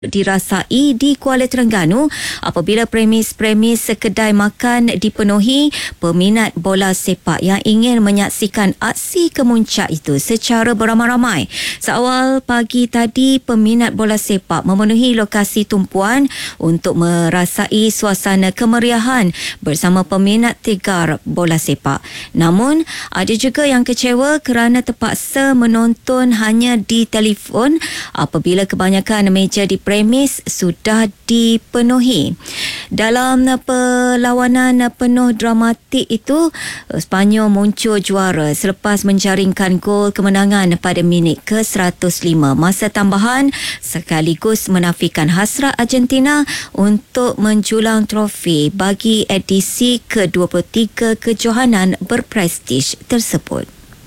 dirasai di Kuala Terengganu apabila premis-premis kedai makan dipenuhi peminat bola sepak yang ingin menyaksikan aksi kemuncak itu secara beramai-ramai. Seawal pagi tadi, peminat bola sepak memenuhi lokasi tumpuan untuk merasai suasana kemeriahan bersama peminat tegar bola sepak. Namun, ada juga yang kecewa kerana terpaksa menonton hanya di telefon apabila kebanyakan meja di premis sudah dipenuhi. Dalam perlawanan penuh dramatik itu, Sepanyol muncul juara selepas menjaringkan gol kemenangan pada minit ke-105 masa tambahan, sekaligus menafikan hasrat Argentina untuk menjulang trofi bagi edisi ke-23 kejohanan berprestij tersebut.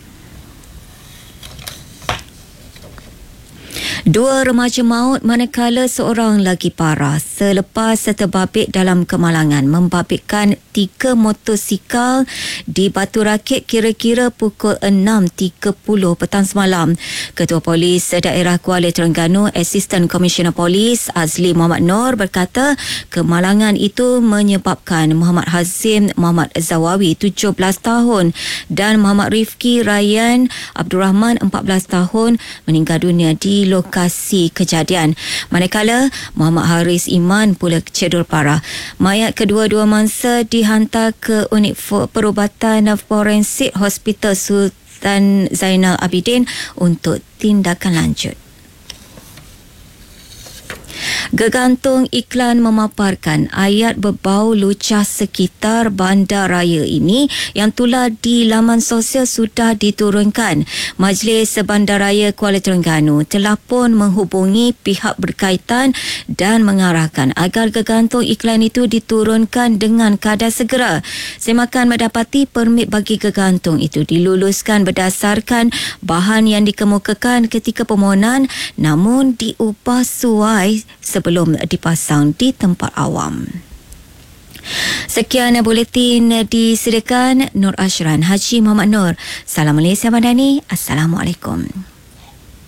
Dua remaja maut manakala seorang lagi parah selepas terbabit dalam kemalangan membabitkan 3 motosikal di Batu Rakit kira-kira pukul 6.30 petang semalam. Ketua Polis Daerah Kuala Terengganu, Assistant Commissioner Polis Azli Muhammad Noor berkata kemalangan itu menyebabkan Muhammad Hazim Muhammad Zawawi 17 tahun dan Muhammad Rifki Ryan Abdul Rahman 14 tahun meninggal dunia di lokasi kejadian. Manakala Muhammad Haris Iman pula cedera parah. Mayat kedua-dua mangsa dihantar ke unit perubatan forensik Hospital Sultan Zainal Abidin untuk tindakan lanjut. Gegantung iklan memaparkan ayat berbau lucah sekitar bandar raya ini yang tular di laman sosial sudah diturunkan. Majlis Bandaraya Kuala Terengganu telah pun menghubungi pihak berkaitan dan mengarahkan agar gegantung iklan itu diturunkan dengan kadar segera. Semakan mendapati permit bagi gegantung itu diluluskan berdasarkan bahan yang dikemukakan ketika permohonan namun diubah suai sebelum dipasang di tempat awam. Sekian buletin disediakan Nur Ashran Haji Muhammad Nur. Salam Malaysia Madani. Assalamualaikum.